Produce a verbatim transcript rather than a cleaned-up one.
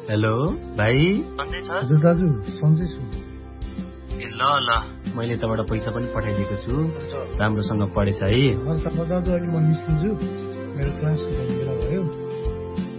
Hello भाइ, सन्चै छ? हजुर दाजु, सन्चै छु। ए ल ल, मैले तपाईबाट पैसा पनि पठाइदिएको छु, राम्रोसँग पढेछ है। हस् दाजु, अहिले म निस्किन्छु, मेरो क्लास भयो।